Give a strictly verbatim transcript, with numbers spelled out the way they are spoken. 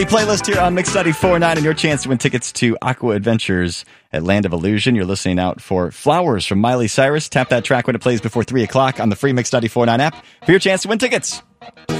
Playlist here on Mix ninety-four point nine and your chance to win tickets to Aqua Adventures at Land of Illusion. You're listening out for Flowers from Miley Cyrus. Tap that track when it plays before three o'clock on the free Mix ninety-four point nine app for your chance to win tickets.